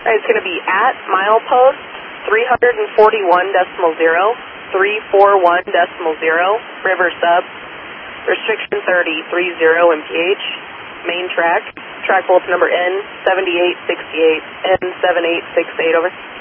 It's going to be at milepost 341.0, 341.0, river sub, restriction 30, mph, main track, track bulletin number N7868, N7868, over.